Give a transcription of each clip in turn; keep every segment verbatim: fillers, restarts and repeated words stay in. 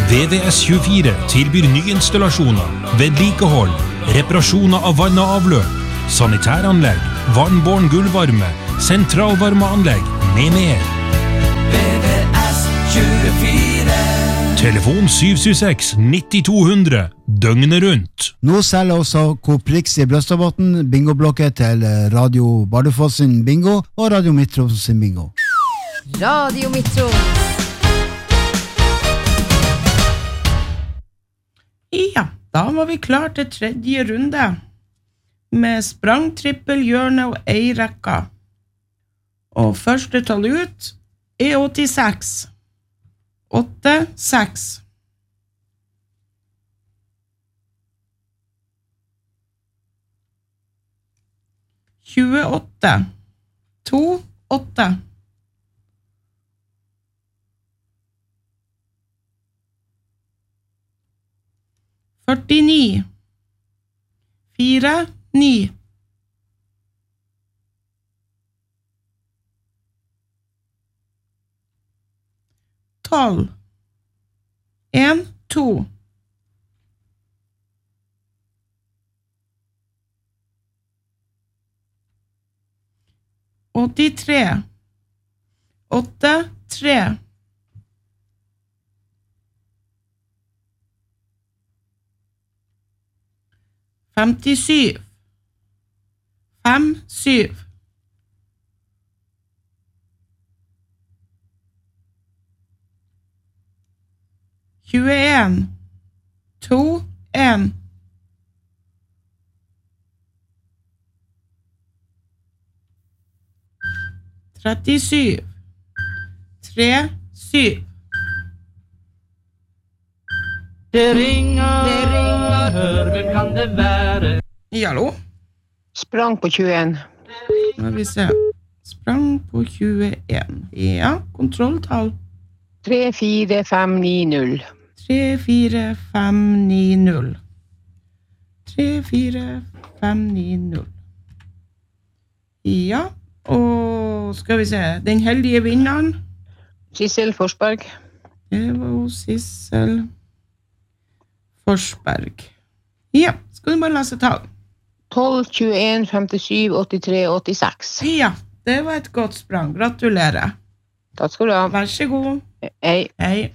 V V S tjuefire tilbyr nyinstallasjoner, vedlikehold, reparasjoner av vann og avløp, sanitæranlegg, vannbåren gulvvarme, sentralvarmeanlegg med mer. V V S tjuefire. Telefon syv syv seks nitti to hundre, døgnet rundt. Nå selger også Coop Rix i Brøstadbotn bingoblokker til Radio Bardufoss sin bingo og Radio Mitro sin bingo. Radio Mitro. Ja, da var vi klar til tredje runde med sprang, trippel, hjørne og ei rekka. Og første tall ut er åttiseks. åtte seks. tjueåtte. to åtte. førtini. fire ni. tolv. en to. åttitre. åtte tre. femtisju. fem syv. tjueen. to en. trettisju. tre syv. Det ringer, det ringer, hør, hvem kan det være? Hallo? Sprang på tjueen. Nå vi se. Sprang på tjueen. Ja, kontrolltall. tre fire fem ni null. tre fire fem ni null. tre fire fem ni null. Ja, og skal vi se. Den heldige vinneren. Sissel Forsberg. Det var jo Sissel Forsberg. Ja, skal du bare lese tall. tolv, tjueen, femtisju, åttitre, åttiseks. Ja, det var et godt sprang. Gratulerer. Takk skal du ha. Vær så god. Hei. Hei.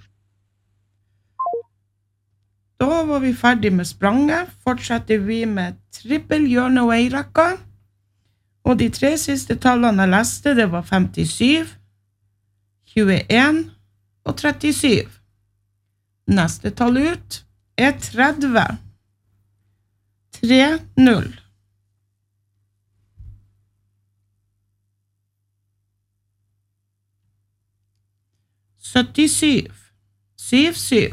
Da var vi ferdig med spranget. Fortsetter vi med trippel, hjørne og eirekka. Og de tre siste tallene jeg leste, det var femtisju, tjueen og trettisju. Neste tall ut er tretti. tre null. syttisju. syv syv.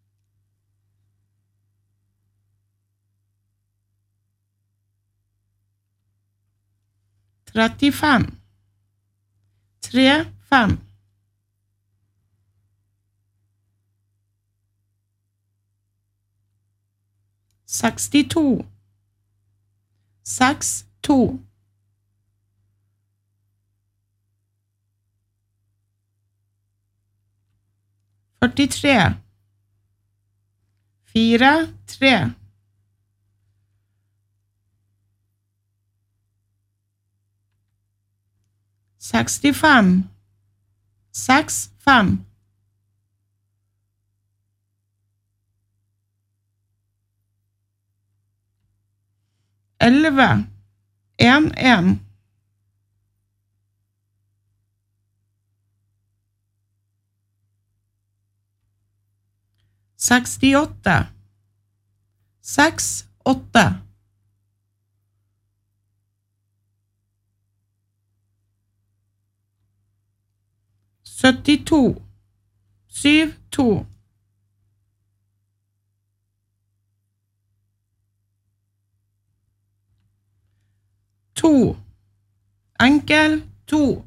trettifem. tre fem. sekstito. seks to. førtitre. fire tre. sekstifem. seks fem. elleve. en en. sekstiåtte. seks åtte. syttito. syv to. to. Enkel to.